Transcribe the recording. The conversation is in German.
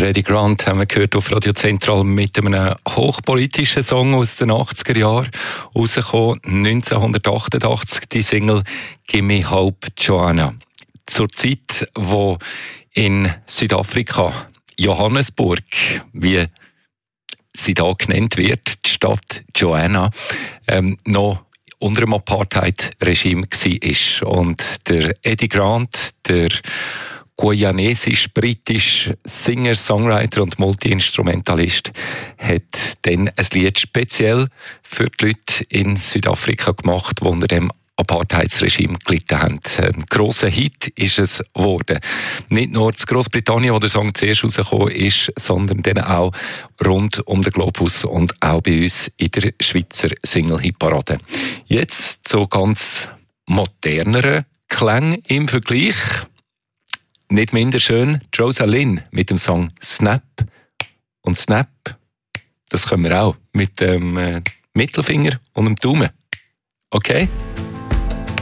Eddie Grant haben wir gehört auf Radio Zentral mit einem hochpolitischen Song aus den 80er Jahren. Rausgekommen 1988, die Single «Give Me Hope, Joanna». Zur Zeit, wo in Südafrika Johannesburg, wie sie da genannt wird, die Stadt Joanna, noch unter dem Apartheid-Regime war. Und der Eddie Grant, der guyanesisch-britische Singer, Songwriter und Multi-Instrumentalist, hat dann ein Lied speziell für die Leute in Südafrika gemacht, die unter dem Apartheidsregime gelitten haben. Ein grosser Hit ist es geworden. Nicht nur in Großbritannien, wo der Song zuerst rausgekommen ist, sondern dann auch rund um den Globus und auch bei uns in der Schweizer Single-Hit-Parade. Jetzt so ganz modernere Klänge im Vergleich. Nicht minder schön, Rosaline mit dem Song «Snap». Und «Snap», das können wir auch mit dem Mittelfinger und dem Daumen. Okay?